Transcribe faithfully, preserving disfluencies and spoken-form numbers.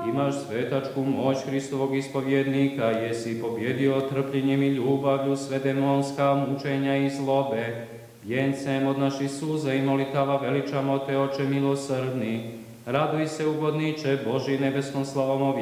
Imaš svetačku moć Hristovog ispovjednika, jesi pobjedio trpljenjem i ljubavlju sve demonska mučenja i zlobe. Vjencem od naših suza i molitava veličamo te, Oče milosrdni. Raduj se, ugodniče Boži, nebeskom slavom